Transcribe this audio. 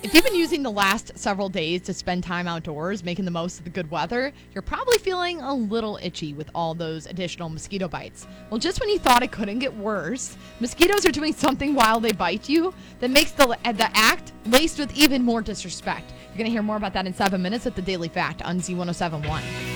If you've been using the last several days to spend time outdoors, making the most of the good weather, you're probably feeling a little itchy with all those additional mosquito bites. Well, just when you thought it couldn't get worse, mosquitoes are doing something while they bite you that makes the act laced with even more disrespect. You're going to hear more about that in 7 minutes at the Daily Fact on Z1071.